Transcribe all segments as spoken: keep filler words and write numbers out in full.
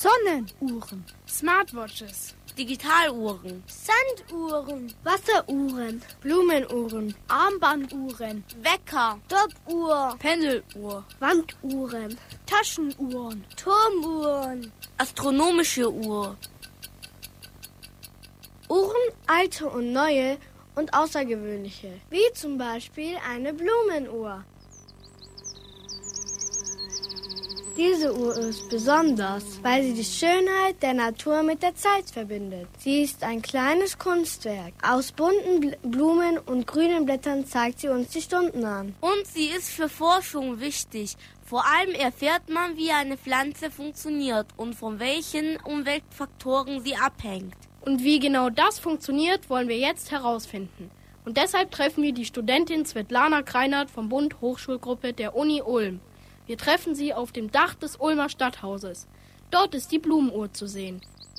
Sonnenuhren, Smartwatches, Digitaluhren, Sanduhren, Wasseruhren, Blumenuhren, Armbanduhren, Wecker, Stoppuhr, Pendeluhr, Wanduhren, Taschenuhren, Turmuhren, astronomische Uhr. Uhren, alte und neue und außergewöhnliche, wie zum Beispiel eine Blumenuhr. Diese Uhr ist besonders, weil sie die Schönheit der Natur mit der Zeit verbindet. Sie ist ein kleines Kunstwerk. Aus bunten Bl- Blumen und grünen Blättern zeigt sie uns die Stunden an. Und sie ist für Forschung wichtig. Vor allem erfährt man, wie eine Pflanze funktioniert und von welchen Umweltfaktoren sie abhängt. Und wie genau das funktioniert, wollen wir jetzt herausfinden. Und deshalb treffen wir die Studentin Svetlana Kreinert vom Bund Hochschulgruppe der Uni Ulm. Wir treffen sie auf dem Dach des Ulmer Stadthauses. Dort ist die Blumenuhr zu sehen.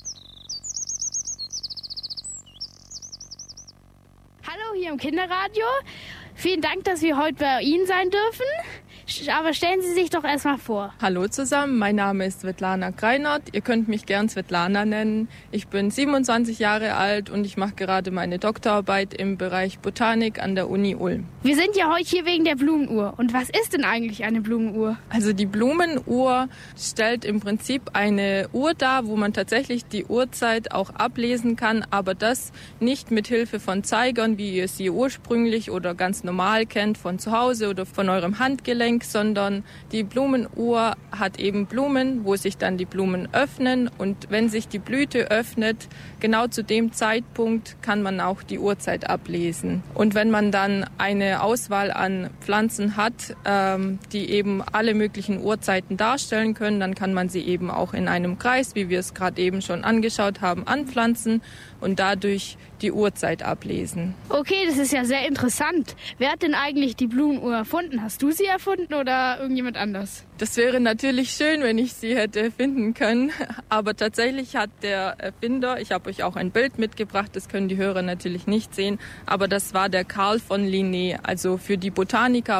Hallo hier im Kinderradio. Vielen Dank, dass wir heute bei Ihnen sein dürfen. Aber stellen Sie sich doch erstmal vor. Hallo zusammen, mein Name ist Svetlana Kreinert. Ihr könnt mich gern Svetlana nennen. Ich bin siebenundzwanzig Jahre alt und ich mache gerade meine Doktorarbeit im Bereich Botanik an der Uni Ulm. Wir sind ja heute hier wegen der Blumenuhr. Und was ist denn eigentlich eine Blumenuhr? Also die Blumenuhr stellt im Prinzip eine Uhr dar, wo man tatsächlich die Uhrzeit auch ablesen kann, aber das nicht mit Hilfe von Zeigern, wie ihr sie ursprünglich oder ganz normal kennt von zu Hause oder von eurem Handgelenk, sondern die Blumenuhr hat eben Blumen, wo sich dann die Blumen öffnen und wenn sich die Blüte öffnet, genau zu dem Zeitpunkt kann man auch die Uhrzeit ablesen. Und wenn man dann eine Auswahl an Pflanzen hat, ähm, die eben alle möglichen Uhrzeiten darstellen können, dann kann man sie eben auch in einem Kreis, wie wir es gerade eben schon angeschaut haben, anpflanzen und dadurch die Uhrzeit ablesen. Okay, das ist ja sehr interessant. Wer hat denn eigentlich die Blumenuhr erfunden? Hast du sie erfunden oder irgendjemand anders? Das wäre natürlich schön, wenn ich sie hätte erfinden können, aber tatsächlich hat der Erfinder, ich habe euch auch ein Bild mitgebracht, das können die Hörer natürlich nicht sehen, aber das war der Carl von Linné. Also für die Botaniker